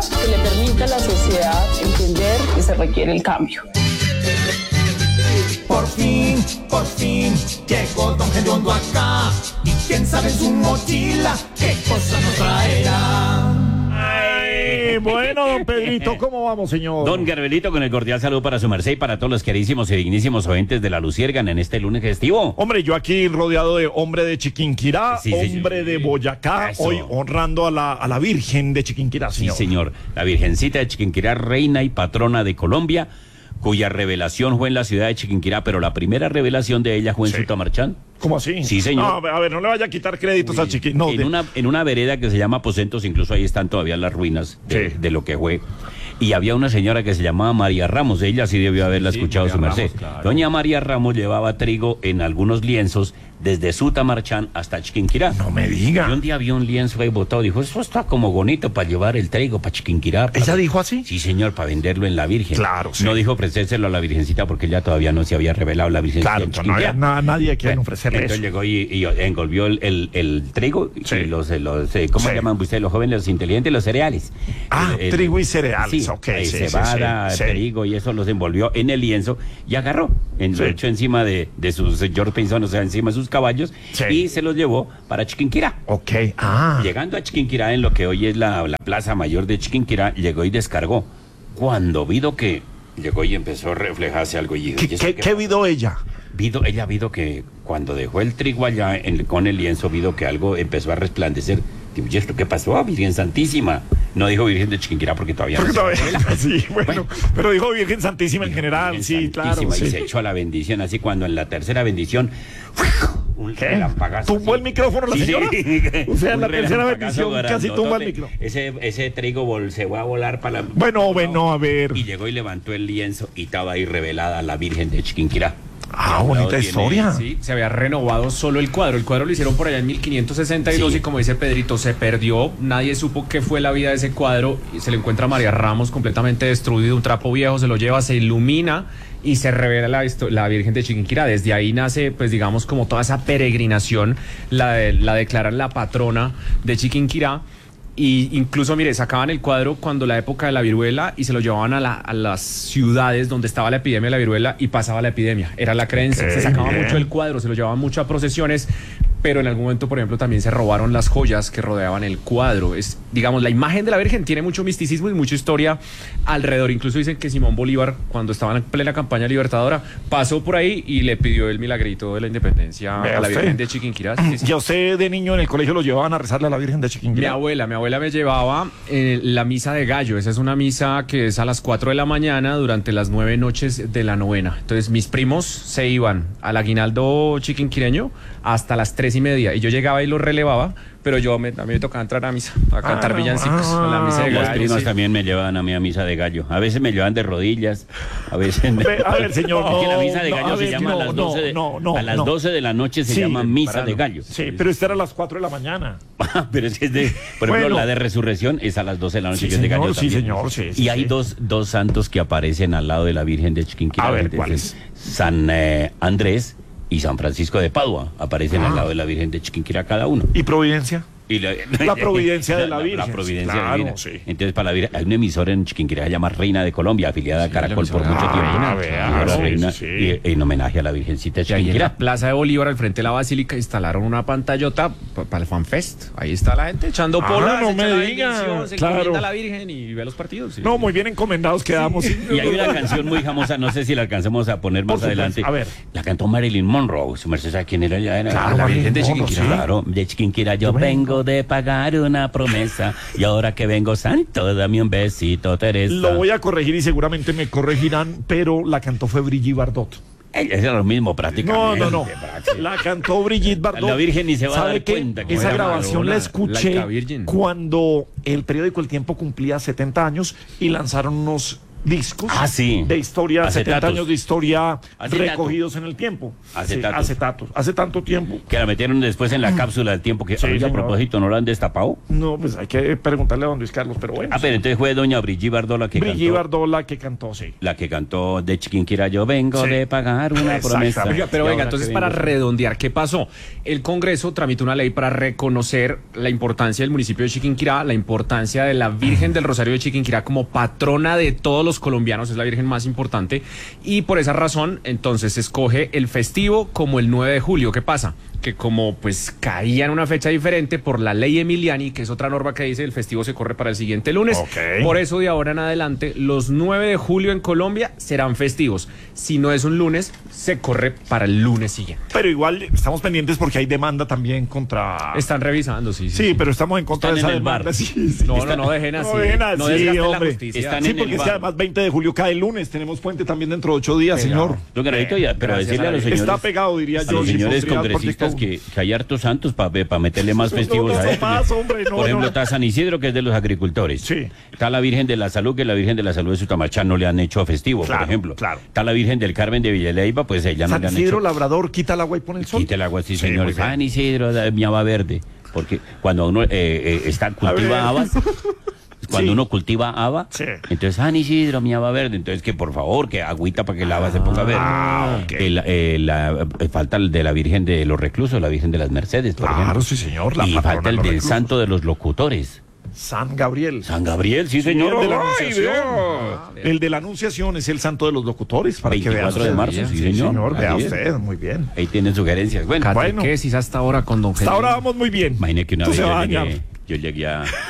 que le permita a la sociedad entender que se requiere el cambio. Por fin, llegó Don Gediondo acá. Y quién sabe en su mochila qué cosa nos traerá. Ay, bueno, don Pedrito, ¿cómo vamos, señor? Don Garbelito, con el cordial saludo para su merced y para todos los queridísimos y dignísimos oyentes de La Luciérgana en este lunes festivo. Hombre, yo aquí rodeado de hombre de Chiquinquirá, Sí, hombre de Boyacá, Eso. hoy honrando a la Virgen de Chiquinquirá, señor. Sí, señor. La Virgencita de Chiquinquirá, reina y patrona de Colombia, cuya revelación fue en la ciudad de Chiquinquirá, pero la primera revelación de ella fue en Sí. Sutamarchán. ¿Cómo así? Sí, señor. No, a ver, no le vaya a quitar créditos a Chiquinquirá. No, En una vereda que se llama Aposentos, incluso ahí están todavía las ruinas Sí. de lo que fue. Y había una señora que se llamaba María Ramos, ella sí debió haberla escuchado María su merced. Ramos, claro. Doña María Ramos llevaba trigo en algunos lienzos desde Sutamarchán hasta Chiquinquirá. no me Y diga. un día vio un lienzo ahí botado, dijo, eso está como bonito para llevar el trigo para Chiquinquirá. ¿Ella dijo así? Sí, señor, para venderlo en la Virgen. Claro, sí. No dijo ofrecérselo a la Virgencita porque ella todavía no se había revelado la Virgencita. Claro, en no había Chiquinquirá. nadie que Bueno, ofrecerle entonces eso. llegó y envolvió el trigo Sí. y ¿cómo Sí. llaman ustedes los jóvenes, los inteligentes, los cereales? Ah, trigo y cereales, sí, ok, sí, cebada, sí. trigo y eso los envolvió en el lienzo y agarró, lo echó encima de sus George Pinson, o sea, encima de sus caballos Sí. y se los llevó para Chiquinquirá. Ok, Llegando a Chiquinquirá, en lo que hoy es la plaza mayor de Chiquinquirá, llegó y descargó. Cuando vido que llegó y empezó a reflejarse algo y dijo, ¿y eso ¿Qué vido ella? ella vido que cuando dejó el trigo allá con el lienzo, vido que algo empezó a resplandecer. Digo, ¿y esto qué pasó, Virgen Santísima? No dijo Virgen de Chiquinquirá porque todavía Porque no se todavía, revela. sí, bueno, pero dijo Virgen Santísima en general, Virgen sí, claro. Santísima, Sí. Y se echó a la bendición, así cuando en la tercera bendición, un ¿Qué? relampagazo. ¿Tumbó así. el micrófono la señora? O sea, en Un la tercera relampagazo bendición casi tumba el grandotote. micro. Ese trigo se fue a volar para la... Bueno, a ver. Y llegó y levantó el lienzo y estaba ahí revelada la Virgen de Chiquinquirá. Ah, bonita historia. Sí, se había renovado solo el cuadro. El cuadro lo hicieron por allá en 1562 Sí. y como dice Pedrito, se perdió. Nadie supo qué fue la vida de ese cuadro. Y se le encuentra a María Ramos completamente destruido, un trapo viejo, se lo lleva, se ilumina y se revela la Virgen de Chiquinquirá. Desde ahí nace, pues digamos, como toda esa peregrinación, la declaran la patrona de Chiquinquirá. Y incluso, mire, sacaban el cuadro cuando la época de la viruela y se lo llevaban a las ciudades donde estaba la epidemia de la viruela y pasaba la epidemia. Era la creencia. Ok, Se sacaba bien. mucho el cuadro, se lo llevaban mucho a procesiones, pero en algún momento, por ejemplo, también se robaron las joyas que rodeaban el cuadro. Es, digamos, la imagen de la Virgen tiene mucho misticismo y mucha historia alrededor. Incluso dicen que Simón Bolívar, cuando estaba en plena campaña libertadora, pasó por ahí y le pidió el milagrito de la independencia Vea a la usted. Virgen de Chiquinquirá. Sí, sí. Yo sé, de niño en el colegio lo llevaban a rezarle a la Virgen de Mi Chiquinquirá. abuela me llevaba la misa de gallo. Esa es una misa que es a las 4 de la mañana durante las 9 noches de la novena. Entonces mis primos se iban al aguinaldo chiquinquireño hasta las 3:30 y yo llegaba y lo relevaba, pero a mí me tocaba entrar a misa, a cantar villancicos, a la misa de Las gallo. primas sí. también me llevaban a mí a misa de gallo. A veces me llevaban de rodillas, a veces me... A ver, señor, Es que la no, misa de no, gallo a se ver, llama no, a las 12 de, no, a las no. 12 de la noche se Sí, llama misa temprano. de gallo. Sí, pero esta era a las 4 de la mañana. Pero es que es de, por ejemplo, Bueno. la de resurrección es a las 12 de la noche, Sí, que es de gallo señor, sí, también. señor, sí, Y sí, hay sí. dos santos que aparecen al lado de la Virgen de Chiquinquirá. A ver, Entonces, ¿cuáles? San Andrés y San Francisco de Padua aparecen al lado de la Virgen de Chiquinquirá cada uno. ¿Y Providencia? Y La providencia de la Virgen. La providencia Claro, divina. sí. Entonces, para la Virgen, hay una emisora en Chiquinquirá que se llama Reina de Colombia, afiliada a Caracol por mucho tiempo. Reina, vea, La sí, Reina, sí. y en homenaje a la Virgencita de Y ahí en la Chiquinquirá. Plaza de Bolívar, al frente de la Basílica, instalaron una pantallota para el FanFest. Ahí está la gente echando polas, no echa me la diga, bendición, se claro. encomienda a la Virgen y ve los partidos. sí. No, muy bien encomendados quedamos. Y hay una canción muy famosa, no sé si la alcanzamos a poner Por más supuesto, adelante. a ver. La cantó Marilyn Monroe. Su merced sabe quién era ella. Era Claro, la Marilyn Virgen de Monroe, Chiquinquirá. sí. Claro, de Chiquinquirá yo vengo de pagar una promesa. Y ahora que vengo santo, dame un besito, Teresa. Lo voy a corregir y seguramente me corregirán, pero la cantó fue Brigitte Bardot. Es lo mismo No, prácticamente. no, no. La cantó Brigitte Bardot. La Virgen ni se va a ¿Sabe dar qué? cuenta que Esa era grabación la Madonna, escuché Laica Virgin. cuando el periódico El Tiempo cumplía 70 años y lanzaron discos sí. de historia, Acetatos. 70 años de historia Acetato. recogidos en el tiempo. Acetatos. Sí, acetatos. Hace tanto tiempo. Que la metieron después en la cápsula del tiempo que Sí, oiga, a señor. propósito, ¿no lo han destapado? No, pues hay que preguntarle a don Luis Carlos, pero bueno. Pero entonces fue doña Brigitte Bardot la que Brigitte cantó. Bardot la que cantó, sí. La que cantó de Chiquinquirá, yo vengo Sí. de pagar una Exactamente. promesa. Oiga, pero Y venga, ahora entonces que para vengo- redondear, ¿qué pasó? El Congreso tramitó una ley para reconocer la importancia del municipio de Chiquinquirá, la importancia de la Virgen del Rosario de Chiquinquirá como patrona de todos los colombianos, es la Virgen más importante, y por esa razón, entonces, se escoge el festivo como el 9 de julio. ¿Qué pasa? Que como pues caía en una fecha diferente por la ley Emiliani, que es otra norma que dice el festivo se corre para el siguiente lunes. Ok. Por eso de ahora en adelante los 9 de julio en Colombia serán festivos. Si no es un lunes, se corre para el lunes siguiente. Pero igual estamos pendientes porque hay demanda también contra... Están revisando, sí. Sí, pero estamos en contra Están de esa en el demanda. bar. Sí, sí. No dejen así. No dejen así, no desgasten la hombre. justicia. Están Sí, en porque el es que bar. además 20 de julio cae el lunes. Tenemos puente también dentro de 8 días, Pegado. señor. Don Garabito, ya, pero Gracias decirle a a los la- señores, Está pegado, diría a yo. los si señores pondría congresistas porque- que hay hartos santos para meterle más festivos no, a no esto. más, hombre, no, Por ejemplo, no. está San Isidro, que es de los agricultores. Sí. Está la Virgen de la Salud, que la Virgen de la Salud de Sutamachá no le han hecho festivo, Claro, por ejemplo. claro. Está la Virgen del Carmen de Villaleiva, pues ella no San le han Isidro hecho. Labrador quita el agua y pone el sol. Quita el agua, sí, Sí, señor. muy bien. San Isidro, miaba verde. Porque cuando uno cultiva ver. habas, cuando Sí. uno cultiva haba, Sí. entonces San Isidro, miaba verde. Entonces, que por favor, que agüita para que el haba se ponga verde. ok. Falta el de la Virgen de los Reclusos, la Virgen de las Mercedes, por Claro, ejemplo. sí, señor, la y patrona falta el de los del reclusos. santo de los locutores. San Gabriel. San Gabriel, sí, señor. el de la ¡Ay, Anunciación. veo! El de la Anunciación es el santo de los locutores, para que vea 24 de usted. marzo, sí, señor. vea Así es. usted, muy bien. Ahí tienen sugerencias. Bueno, Catequesis hasta ahora con don Hasta Jesús. ahora vamos muy bien. imagine que una Tú vez se va a dañar. yo llegué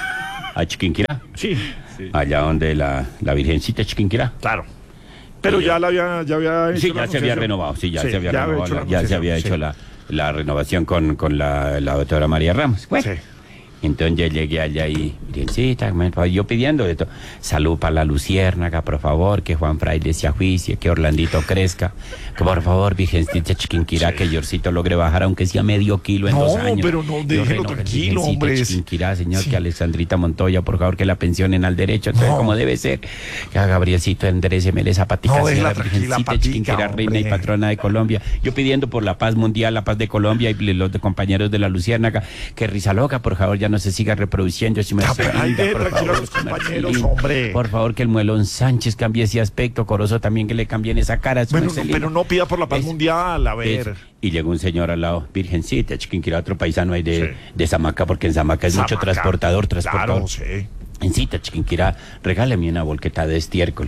a Chiquinquirá, Sí, allá donde la Virgencita Chiquinquirá. claro. Pero ya había hecho Sí, la ya se había anunciación. renovado, sí, ya Sí, se había ya había renovado, hecho la ya se había anunciación, hecho la renovación con la doctora María Ramos. Bueno, Sí. entonces ya llegué allá y, Virgencita, yo pidiendo esto, salud para la luciérnaga, por favor, que Juan Fraile se ajuicie, que Orlandito crezca, que por favor, Virgencita Chiquinquirá, que Yorcito logre bajar, aunque sea medio kilo en No, 2 años. pero no, déjelo Yo reno, tranquilo, Virgencita hombre. Chiquinquirá, señor, Sí. que Alessandrita Montoya, por favor, que la pensionen al derecho, todo No. como debe ser, que a Gabrielcito endereceme esa patica, No, déjela señora tranquila, Virgencita patica, Chiquinquirá, reina y hombre. patrona de Colombia. Yo pidiendo por la paz mundial, la paz de Colombia y los compañeros de la Luciérnaga, que Risa Loca, por favor, ya no se siga reproduciendo. Si me Ya, pero hay que por tranquilo a favor, los con compañeros, Marcelino. hombre. Por favor, que el Muelón Sánchez cambie ese aspecto, Corozo también que le cambien esa cara. su Bueno, no, Marcelino. pero no pida por la paz Es- mundial, a ver. Y llegó un señor al lado, Virgencita Chiquinquirá, otro paisano ahí Sí. de Samaca, porque en Samaca es mucho Zamaca. transportador. Claro, sí. Virgencita Chiquinquirá, regáleme una volquetada de estiércol.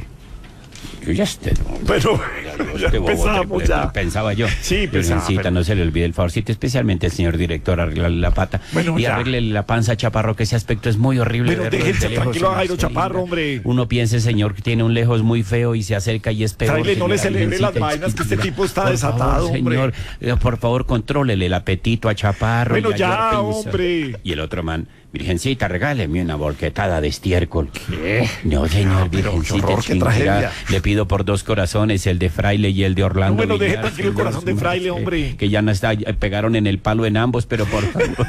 Yo ya esté. Pero ya empezamos ya. Pensaba yo. Sí, pensaba, Virgencita, pero- no se le olvide el favorcito, especialmente el señor director, arreglarle la pata. Bueno, y ya. arregle la panza a Chaparro, que ese aspecto es muy horrible. Pero verlo déjense desde lejos, tranquilo a señor Jairo Marcelino. Chaparro, hombre. Uno piensa, señor, que tiene un lejos muy feo y se acerca y es peor. Tráele, no le señora celebre las Virgencita vainas, que este Chiquinquirá. tipo está Por desatado, favor, hombre. señor, por favor, contrólele el apetito a Chaparro. Bueno, y a ya, George Pinzón. hombre. Y el otro man, Virgencita, regáleme una volquetada de estiércol. ¿Qué? No, señor, pero qué Virgencita horror, qué Chiquinquirá, tragedia. le pido por 2 corazones, el de Fraile y el de Orlando. No, bueno, deje Villar, tranquilo el corazón de Fraile, hombre. Que ya no está, pegaron en el palo en ambos, pero por favor.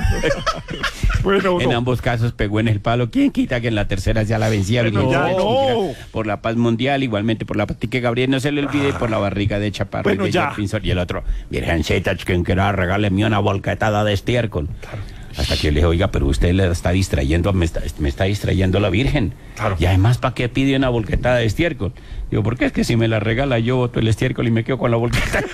Bueno, En no. ambos casos pegó en el palo. ¿Quién quita que en la tercera ya la vencía? Bueno, Virgencita ya, Chiquinquirá? no. Por la paz mundial, igualmente por la patica Gabriel, no se le olvide, y por la barriga de Chaparro. Bueno, y de ya. George Pinzón. Y el otro, Virgencita Chiquinquirá, regáleme una volquetada de estiércol. Hasta que le dije, oiga, pero usted le está distrayendo, me está distrayendo la Virgen. Claro. Y además, ¿para qué pide una volquetada de estiércol? Digo, porque es que si me la regala, yo boto el estiércol y me quedo con la volquetada.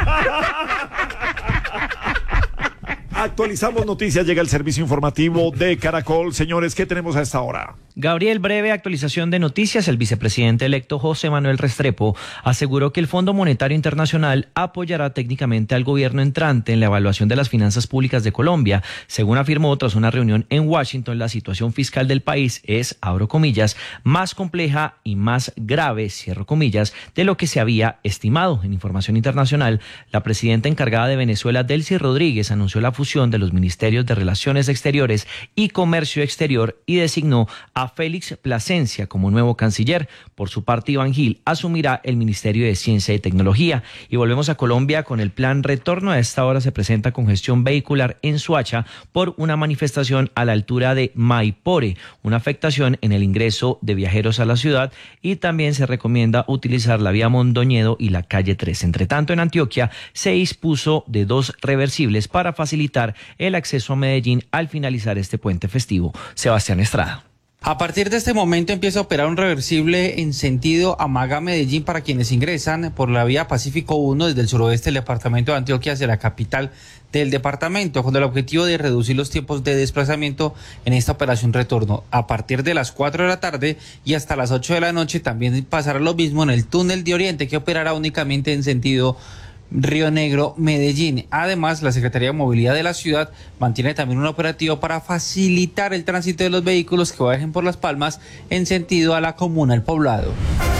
Actualizamos noticias, llega el servicio informativo de Caracol. Señores, ¿qué tenemos a esta hora? Gabriel, breve actualización de noticias. El vicepresidente electo José Manuel Restrepo aseguró que el Fondo Monetario Internacional apoyará técnicamente al gobierno entrante en la evaluación de las finanzas públicas de Colombia. Según afirmó tras una reunión en Washington, la situación fiscal del país es, abro comillas, más compleja y más grave, cierro comillas, de lo que se había estimado. En información internacional, la presidenta encargada de Venezuela, Delcy Rodríguez, anunció la fusión fusión de los ministerios de Relaciones Exteriores y Comercio Exterior y designó a Félix Plasencia como nuevo canciller. Por su parte, Iván Gil asumirá el Ministerio de Ciencia y Tecnología. Y volvemos a Colombia con el plan retorno. A esta hora se presenta congestión vehicular en Soacha por una manifestación a la altura de Maipore, una afectación en el ingreso de viajeros a la ciudad, y también se recomienda utilizar la vía Mondoñedo y la calle 3. Entre tanto, en Antioquia se dispuso de 2 reversibles para facilitar el acceso a Medellín al finalizar este puente festivo. Sebastián Estrada. A partir de este momento empieza a operar un reversible en sentido Amaga-Medellín para quienes ingresan por la vía Pacífico 1 desde el suroeste del departamento de Antioquia hacia la capital del departamento, con el objetivo de reducir los tiempos de desplazamiento en esta operación retorno. A partir de las 4 de la tarde y hasta las 8 de la noche también pasará lo mismo en el túnel de Oriente, que operará únicamente en sentido Río Negro, Medellín. Además, la Secretaría de Movilidad de la ciudad mantiene también un operativo para facilitar el tránsito de los vehículos que viajen por Las Palmas en sentido a la comuna El Poblado.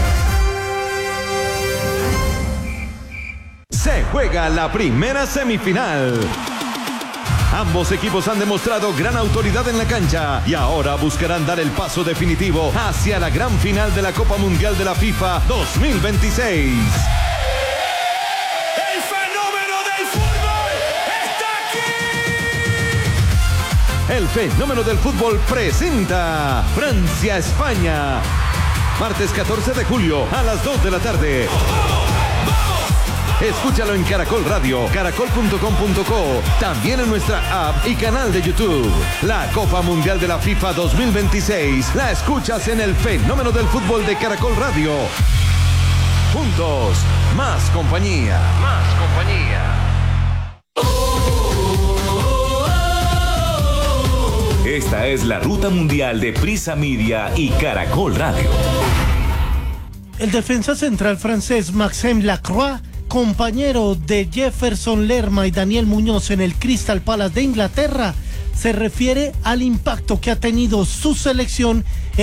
Se juega la primera semifinal. Ambos equipos han demostrado gran autoridad en la cancha y ahora buscarán dar el paso definitivo hacia la gran final de la Copa Mundial de la FIFA 2026. El fenómeno del fútbol presenta Francia-España. Martes 14 de julio a las 2 de la tarde. Escúchalo en Caracol Radio, caracol.com.co, también en nuestra app y canal de YouTube. La Copa Mundial de la FIFA 2026 la escuchas en el fenómeno del fútbol de Caracol Radio. Juntos, más compañía. Más compañía. Esta es la ruta mundial de Prisa Media y Caracol Radio. El defensa central francés Maxime Lacroix, compañero de Jefferson Lerma y Daniel Muñoz en el Crystal Palace de Inglaterra, se refiere al impacto que ha tenido su selección